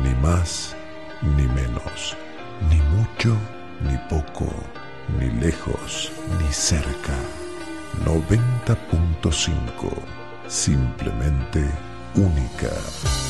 Ni más ni menos, ni mucho ni poco, ni lejos ni cerca. 90.5, simplemente única.